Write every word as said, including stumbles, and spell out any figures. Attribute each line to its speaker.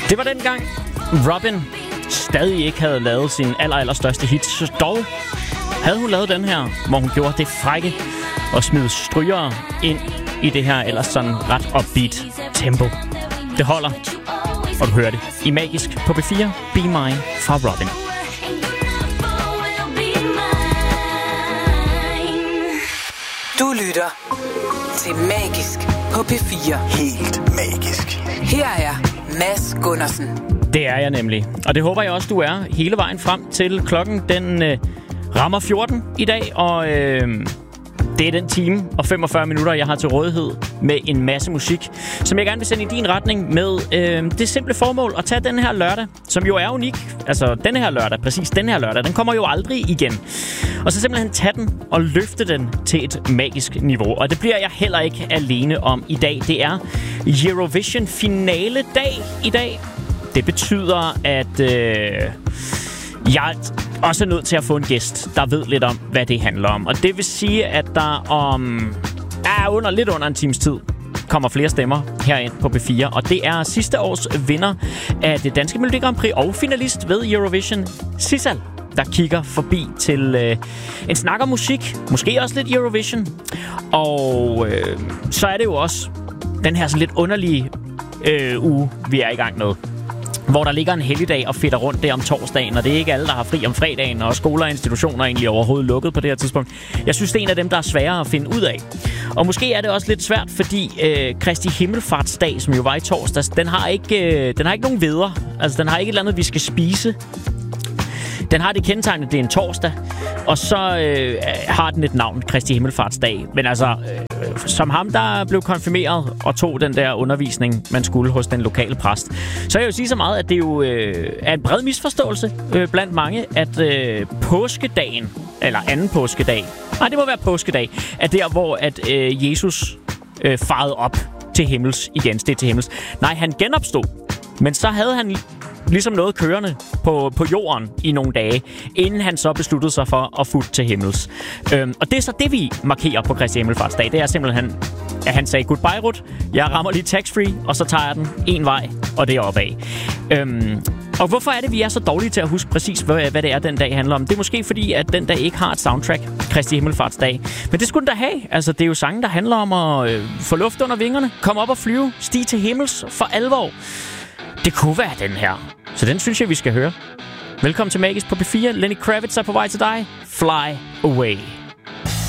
Speaker 1: Det var dengang Robyn stadig ikke havde lavet sin aller, aller største hit. Så dog havde hun lavet den her, hvor hun gjorde det frække og smide strygere ind i det her ellers sådan ret upbeat tempo. Det holder, og du hører det i Magisk på B fire. Be Mine fra Robyn.
Speaker 2: Du lytter til Magisk på P fire.
Speaker 3: Helt magisk.
Speaker 2: Her er Mads Gundersen.
Speaker 1: Det er jeg nemlig, og det håber jeg også, du er hele vejen frem til klokken. Den øh, rammer fjorten i dag, og øh, det er den time og femogfyrre minutter, jeg har til rådighed med en masse musik, som jeg gerne vil sende i din retning med øh, det simple formål at tage den her lørdag, som jo er unik. Altså, den her lørdag, præcis den her lørdag, den kommer jo aldrig igen. Og så simpelthen tage den og løfte den til et magisk niveau. Og det bliver jeg heller ikke alene om i dag. Det er Eurovision finale dag i dag. Det betyder, at øh, jeg også er nødt til at få en gæst, der ved lidt om, hvad det handler om. Og det vil sige, at der om ja, under, lidt under en times tid kommer flere stemmer herind på B fire. Og det er sidste års vinder af det danske Melodi Grand Prix og finalist ved Eurovision, Sissal, der kigger forbi til øh, en snak om musik. Måske også lidt Eurovision. Og øh, så er det jo også den her sådan lidt underlige øh, uge, vi er i gang med, hvor der ligger en helligdag og fedter rundt der om torsdagen, og det er ikke alle, der har fri om fredagen, og skoler og institutioner er egentlig overhovedet lukket på det her tidspunkt. Jeg synes, det er en af dem, der er sværere at finde ud af. Og måske er det også lidt svært, fordi øh, Kristi Himmelfartsdag, som jo var i torsdags, den har ikke, øh, den har ikke nogen veder. Altså, den har ikke et eller andet, vi skal spise. Den har det kendetegn, det er en torsdag, og så øh, har den et navn, Kristi Himmelfartsdag. Men altså, øh, som ham, der blev konfirmeret og tog den der undervisning, man skulle hos den lokale præst, så jeg vil sige så meget, at det jo øh, er en bred misforståelse øh, blandt mange, at øh, påskedagen, eller anden påskedag, nej, det må være påskedag, er der, hvor at øh, Jesus øh, farede op til himmels igen, steg til himmels. Nej, han genopstod, men så havde han ligesom noget kørende på, på jorden i nogle dage, inden han så besluttede sig for at futte til himmels. Øhm, og det er så det, vi markerer på Kristi Himmelfartsdag. Det er simpelthen, at han sagde, goodbye, Rut. Jeg rammer lige tax-free, og så tager jeg den en vej, og det er opad. Øhm, og hvorfor er det, vi er så dårlige til at huske præcis, hvad, hvad det er, den dag handler om? Det er måske fordi, at den dag ikke har et soundtrack, Kristi Himmelfartsdag. Men det skulle den da have. Altså, det er jo sange, der handler om at øh, få luft under vingerne, komme op og flyve, stige til himmels for alvor. Det kunne være den her. Så den synes jeg, vi skal høre. Velkommen til Magisk på B fire. Lenny Kravitz er på vej til dig. Fly Away.